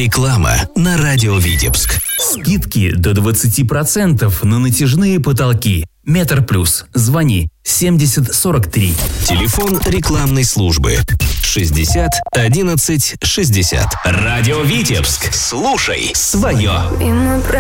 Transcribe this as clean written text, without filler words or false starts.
Реклама на радио Витебск. Скидки до 20% на натяжные потолки. Метр Плюс. Звони 70 43. Телефон рекламной службы 60 11 60. Радио Витебск. Слушай свое.